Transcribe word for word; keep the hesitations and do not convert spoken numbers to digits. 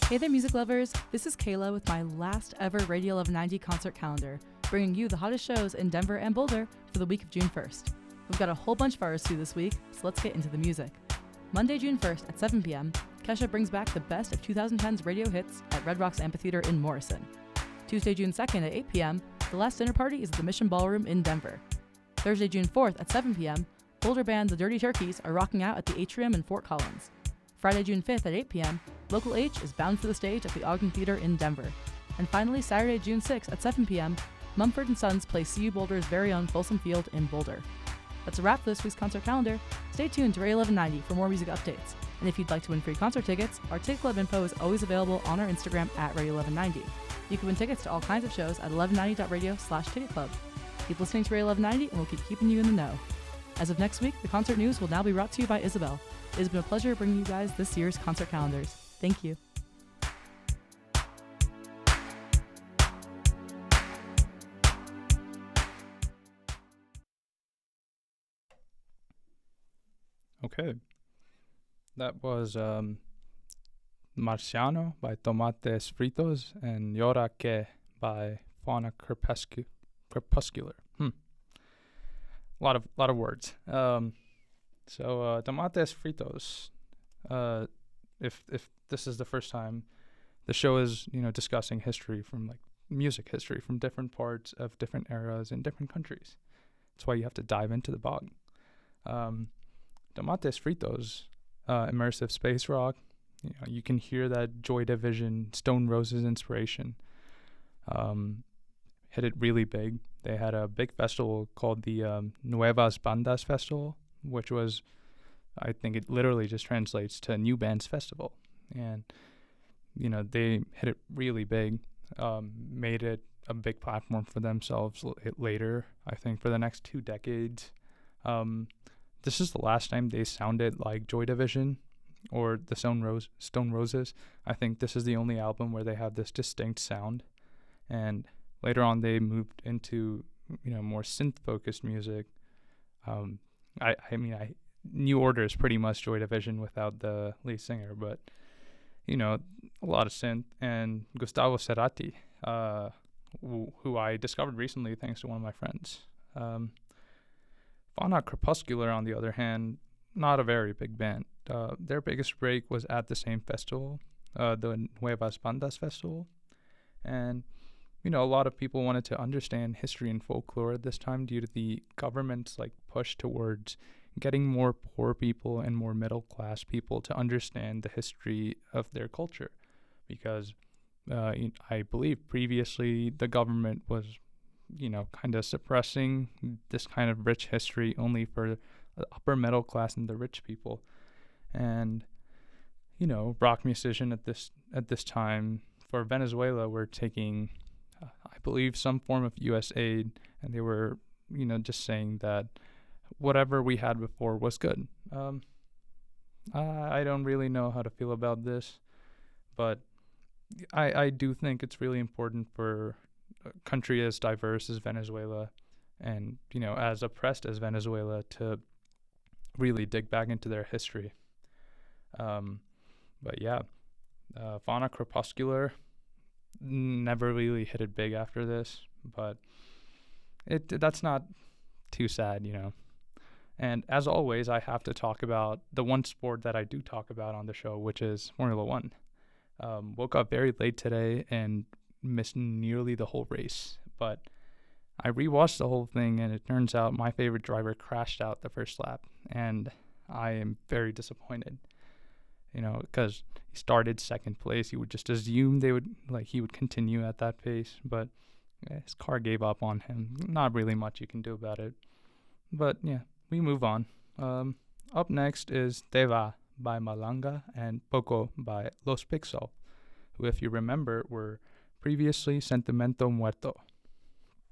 Hey there, music lovers. This is Kayla with my last ever Radio eleven ninety concert calendar, bringing you the hottest shows in Denver and Boulder for the week of June first. We've got a whole bunch of ours to this week, so let's get into the music. Monday, June first at seven p.m., Kesha brings back the best of twenty tens radio hits at Red Rocks Amphitheater in Morrison. Tuesday, June second at eight p.m., the last dinner party is at the Mission Ballroom in Denver. Thursday, June fourth at seven p.m., Boulder band The Dirty Turkeys are rocking out at the Atrium in Fort Collins. Friday, June fifth at eight p.m., Local H is bound for the stage at the Ogden Theater in Denver. And finally, Saturday, June sixth at seven p.m., Mumford and Sons play C U Boulder's very own Folsom Field in Boulder. That's a wrap for this week's concert calendar. Stay tuned to Radio eleven ninety for more music updates. And if you'd like to win free concert tickets, our Ticket Club info is always available on our Instagram at Radio eleven ninety. You can win tickets to all kinds of shows at eleven ninety dot radio slash ticket club. Keep listening to Radio eleven ninety and we'll keep keeping you in the know. As of next week, the concert news will now be brought to you by Isabel. It has been a pleasure bringing you guys this year's concert calendars. Thank you. Okay. That was um, Marciano by Tomates Fritos and Llora Que by Fauna Crepuscu- Crepuscular. Hmm. A lot of lot of words. Um, so uh, Tomates Fritos. Uh, if if this is the first time, the show is you know discussing history from like music history from different parts of different eras in different countries. That's why you have to dive into the bog. Um, Tomates Fritos, uh, immersive space rock. You know, you can hear that Joy Division, Stone Roses inspiration. Um, hit it really big. They had a big festival called the um, Nuevas Bandas Festival, which was, I think it literally just translates to New Bands Festival. And, you know, they hit it really big, um, made it a big platform for themselves l- later, I think, for the next two decades. Um, This is the last time they sounded like Joy Division or the Stone Rose Stone Roses. I think this is the only album where they have this distinct sound. And later on, they moved into you know more synth-focused music. Um, I I mean, I New Order is pretty much Joy Division without the lead singer, but you know a lot of synth. And Gustavo Cerati, uh, who, who I discovered recently thanks to one of my friends. Um, Fauna Crepuscular, on the other hand, not a very big band. Uh, their biggest break was at the same festival, uh, the Nuevas Bandas Festival. And, you know, a lot of people wanted to understand history and folklore at this time due to the government's, like, push towards getting more poor people and more middle-class people to understand the history of their culture. Because uh, I believe previously the government was you know, kind of suppressing this kind of rich history only for the upper middle class and the rich people. And, you know, rock musician at this at this time for Venezuela were taking, uh, I believe, some form of U S aid, and they were, you know, just saying that whatever we had before was good. Um, I, I don't really know how to feel about this, but I, I do think it's really important for a country as diverse as Venezuela and, you know, as oppressed as Venezuela to really dig back into their history. Um, but yeah, uh, Fauna Crepuscular never really hit it big after this, but it that's not too sad, you know. And as always, I have to talk about the one sport that I do talk about on the show, which is Formula One. Um, woke up very late today and missed nearly the whole race, but I rewatched the whole thing, and it turns out my favorite driver crashed out the first lap, and I am very disappointed. You know, because he started second place, you would just assume they would like he would continue at that pace, but yeah, his car gave up on him. Not really much you can do about it, but yeah, we move on. Um, up next is Te Va by Malanga and Poco by Los Pixel, who, if you remember, were previously Sentimento Muerto.